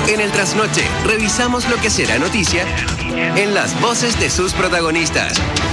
En el Trasnoche, revisamos lo que será noticia en las voces de sus protagonistas.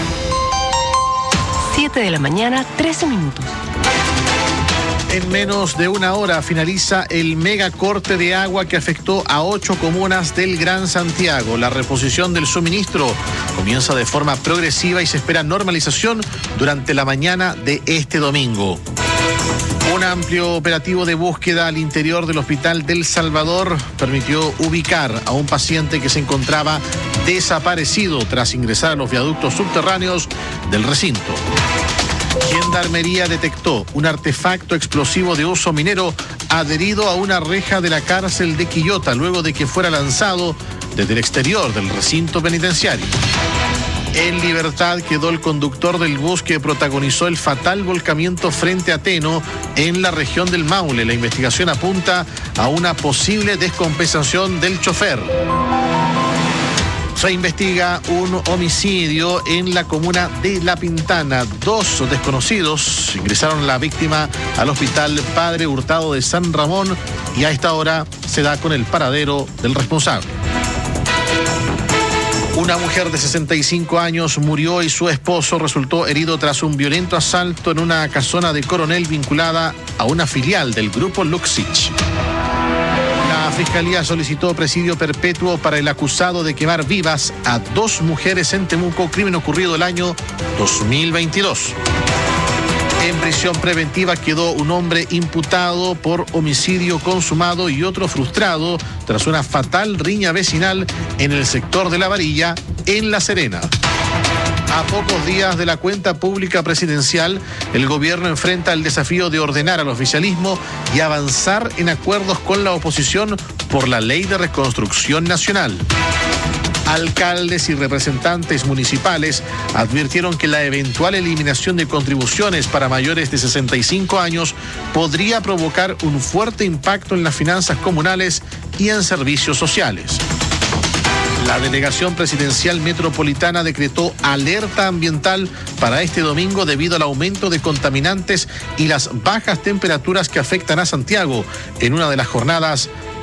7 de la mañana, 13 minutos. En menos de una hora finaliza el mega corte de agua que afectó a 8 comunas del Gran Santiago. La reposición del suministro comienza de forma progresiva y se espera normalización durante la mañana de este domingo. Un amplio operativo de búsqueda al interior del Hospital del Salvador permitió ubicar a un paciente que se encontraba desaparecido tras ingresar a los viaductos subterráneos del recinto. Gendarmería detectó un artefacto explosivo de uso minero adherido a una reja de la cárcel de Quillota luego de que fuera lanzado desde el exterior del recinto penitenciario. En libertad quedó el conductor del bus que protagonizó el fatal volcamiento frente a Teno en la región del Maule. La investigación apunta a una posible descompensación del chofer. Se investiga un homicidio en la comuna de La Pintana. 2 desconocidos ingresaron a la víctima al hospital Padre Hurtado de San Ramón y a esta hora se da con el paradero del responsable. Una mujer de 65 años murió y su esposo resultó herido tras un violento asalto en una casona de Coronel vinculada a una filial del grupo Luxich. La Fiscalía solicitó presidio perpetuo para el acusado de quemar vivas a 2 mujeres en Temuco, crimen ocurrido el año 2022. En prisión preventiva quedó un hombre imputado por homicidio consumado y otro frustrado tras una fatal riña vecinal en el sector de La Varilla, en La Serena. A pocos días de la cuenta pública presidencial, el gobierno enfrenta el desafío de ordenar al oficialismo y avanzar en acuerdos con la oposición por la Ley de Reconstrucción Nacional. Alcaldes y representantes municipales advirtieron que la eventual eliminación de contribuciones para mayores de 65 años podría provocar un fuerte impacto en las finanzas comunales y en servicios sociales. La delegación presidencial metropolitana decretó alerta ambiental para este domingo debido al aumento de contaminantes y las bajas temperaturas que afectan a Santiago en una de las jornadas